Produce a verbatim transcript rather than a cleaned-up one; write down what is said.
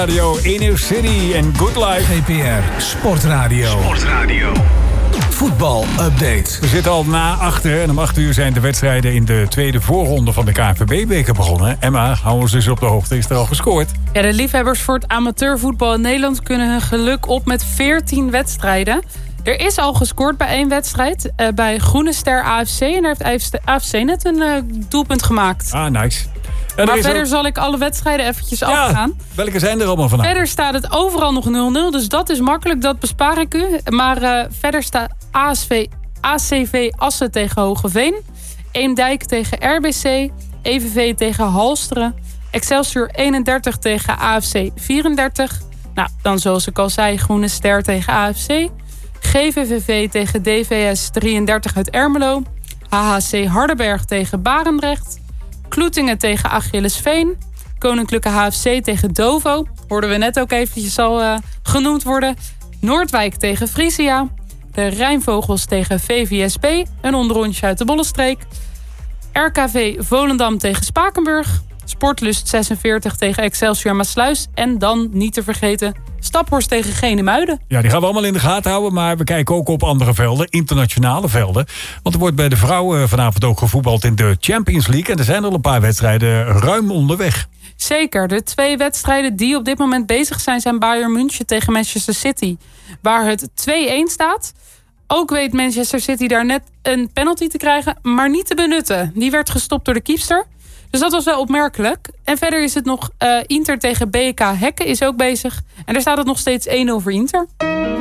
Radio Inner City en Good Life. G P R Sportradio. Sportradio. Voetbal-update. We zitten al na achter en om acht uur zijn de wedstrijden in de tweede voorronde van de K N V B-beker begonnen. Emma, hou ons dus op de hoogte. Is er al gescoord? Ja, de liefhebbers voor het amateurvoetbal in Nederland kunnen hun geluk op met veertien wedstrijden. Er is al gescoord bij één wedstrijd, uh, bij Groene Ster A F C. En daar heeft A F C net een uh, doelpunt gemaakt. Ah, nice. En maar verder ook... zal ik alle wedstrijden eventjes ja, afgaan. Welke zijn er allemaal vandaag? Verder staat het overal nog nul nul, dus dat is makkelijk, dat bespaar ik u. Maar uh, verder staat A S V, A C V Assen tegen Hogeveen, Eemdijk tegen R B C, E V V tegen Halsteren, Excelsior eenendertig tegen A F C vierendertig. Nou, dan zoals ik al zei, Groene Ster tegen A F C. G V V V tegen D V S drieëndertig uit Ermelo. H H C Hardenberg tegen Barendrecht. Kloetingen tegen Achillesveen. Koninklijke H F C tegen Dovo. Hoorden we net ook eventjes al uh, genoemd worden. Noordwijk tegen Frisia. De Rijnvogels tegen V V S B. Een onderrondje uit de Bollenstreek. R K V Volendam tegen Spakenburg. Sportlust zesenveertig tegen Excelsior Maasluis. En dan, niet te vergeten, Staphorst tegen Genemuiden. Ja, die gaan we allemaal in de gaten houden. Maar we kijken ook op andere velden, internationale velden. Want er wordt bij de vrouwen vanavond ook gevoetbald in de Champions League. En er zijn al een paar wedstrijden ruim onderweg. Zeker. De twee wedstrijden die op dit moment bezig zijn... zijn Bayern München tegen Manchester City. Waar het twee-een staat. Ook weet Manchester City daar net een penalty te krijgen, maar niet te benutten. Die werd gestopt door de keepster. Dus dat was wel opmerkelijk. En verder is het nog uh, Inter tegen B K Hekken is ook bezig. En daar staat het nog steeds één nul voor Inter.